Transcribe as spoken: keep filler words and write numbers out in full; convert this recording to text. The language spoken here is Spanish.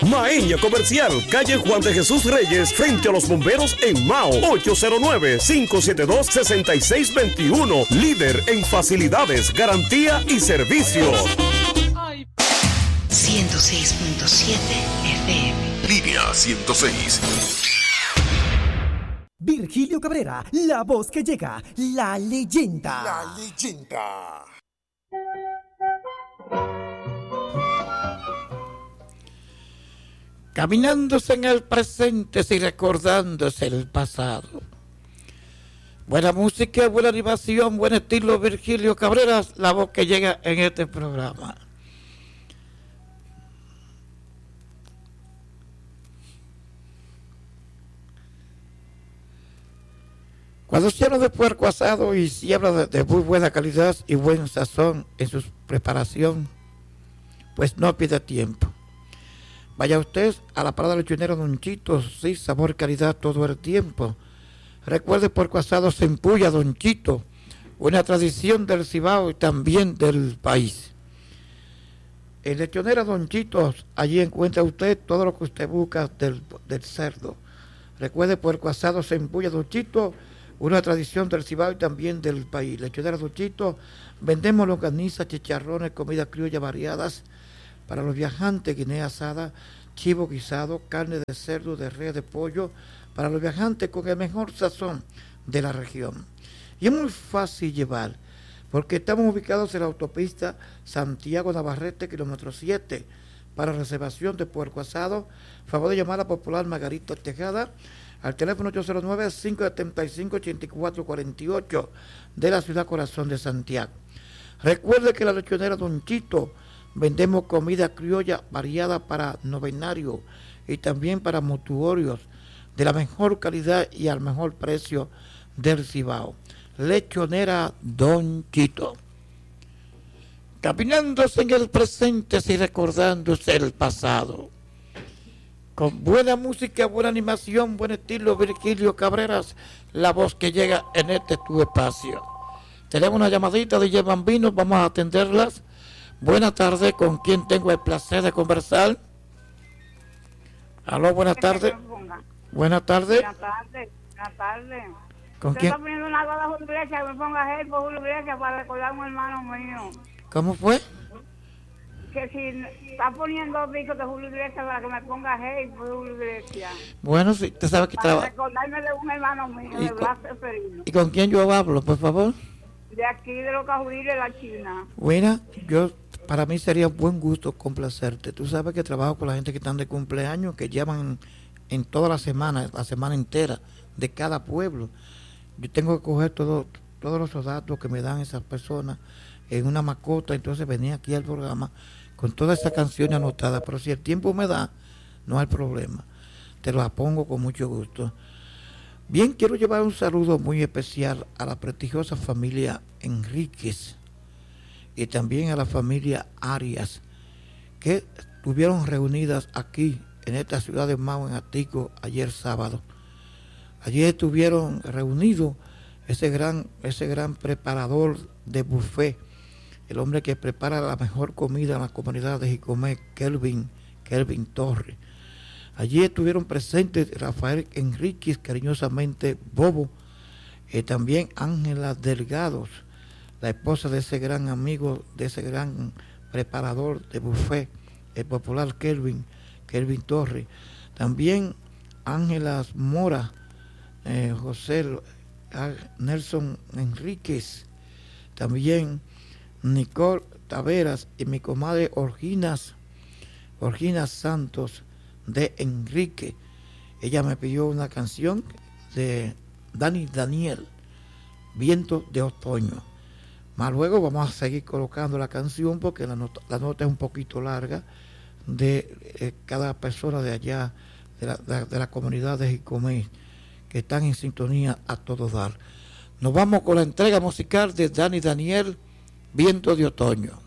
Maeña Comercial, calle Juan de Jesús Reyes, frente a los bomberos en Mao, ocho cero nueve, cinco siete dos, seis seis dos uno. Líder en facilidades, garantía y servicio. ciento seis punto siete F M. Línea ciento seis. Virgilio Cabrera, la voz que llega, la leyenda. La leyenda. Caminándose en el presente y recordándose el pasado. Buena música, buena animación, buen estilo, Virgilio Cabrera, la voz que llega en este programa. Cuando se habla de puerco asado y se habla de, de muy buena calidad y buen sazón en su preparación, pues no pide tiempo. Vaya usted a la parada lechonera Don Chito, sí, sabor, calidad todo el tiempo. Recuerde, puerco asado se empuya Don Chito, una tradición del Cibao y también del país. En lechonera Don Chito, allí encuentra usted todo lo que usted busca del, del cerdo. Recuerde, puerco asado se empuya Don Chito, una tradición del Cibao y también del país. Lechonera Don Chito, vendemos longaniza, chicharrones, comida criolla variadas. Para los viajantes, guinea asada, chivo guisado, carne de cerdo, de res, de pollo, para los viajantes con el mejor sazón de la región. Y es muy fácil llevar, porque estamos ubicados en la autopista Santiago Navarrete, kilómetro siete. Para reservación de puerco asado, favor de llamar a la popular Margarita Tejada al teléfono ocho cero nueve, cinco siete cinco, ocho cuatro cuatro ocho de la ciudad corazón de Santiago. Recuerde que la lechonera Don Chito vendemos comida criolla variada para novenario y también para mortuorios de la mejor calidad y al mejor precio del Cibao. Lechonera Don Chito. Caminándose en el presente y recordándose el pasado. Con buena música, buena animación, buen estilo, Virgilio Cabreras, la voz que llega en este tu espacio. Tenemos una llamadita de Ye Bambino, vamos a atenderlas. Buenas tardes, ¿con quién tengo el placer de conversar? Aló, buenas tardes. Buenas tardes. Buenas tardes. Buenas tardes. ¿Con Usted quién? está poniendo una cosa a Julio Iglesias, que me ponga él por Julio Iglesias para recordar a un hermano mío. ¿Cómo fue? Que si está poniendo discos de Julio Iglesias para que me ponga él por Julio Iglesias. Bueno, sí, usted sabe que para trabaja. recordarme de un hermano mío, de Blas Seferino. ¿Y con quién yo hablo, por favor? De aquí, de los Cajudiles de la China. Bueno, yo, para mí sería un buen gusto complacerte. Tú sabes que trabajo con la gente que están de cumpleaños, que llevan en toda la semana, la semana entera, de cada pueblo. Yo tengo que coger todo, todos los datos que me dan esas personas en una mascota, entonces venía aquí al programa con todas esas canciones anotadas, pero si el tiempo me da, no hay problema. Te las pongo con mucho gusto. Bien, quiero llevar un saludo muy especial a la prestigiosa familia Enríquez y también a la familia Arias, que estuvieron reunidas aquí en esta ciudad de Mao, en Atico, ayer sábado. Allí estuvieron reunidos ese gran, ese gran preparador de buffet, el hombre que prepara la mejor comida en la comunidad de Jicomé, Kelvin, Kelvin Torres. Allí estuvieron presentes Rafael Enríquez, cariñosamente Bobo, y también Ángela Delgados, la esposa de ese gran amigo, de ese gran preparador de buffet, el popular Kelvin, Kelvin Torres. También Ángela Mora, eh, José Nelson Enríquez, también Nicole Taveras y mi comadre Orginas, Orginas Santos de Enrique. Ella me pidió una canción de Dani Daniel, Viento de Otoño. Más luego vamos a seguir colocando la canción porque la nota, la nota es un poquito larga de eh, cada persona de allá, de la, de, de la comunidad de Jicomé, que están en sintonía a todo dar. Nos vamos con la entrega musical de Dani Daniel, Viento de Otoño.